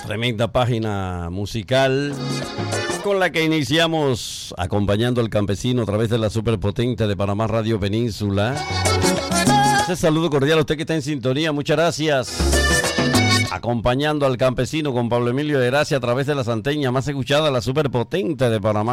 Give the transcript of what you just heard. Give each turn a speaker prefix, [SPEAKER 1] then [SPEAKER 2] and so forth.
[SPEAKER 1] Tremenda página musical con la que iniciamos acompañando al campesino a través de la superpotente de Panamá Radio Península. Ese saludo cordial a usted que está en sintonía, muchas gracias. Acompañando al campesino con Pablo Emilio de Gracia a través de la santeña más escuchada, la superpotente de Panamá.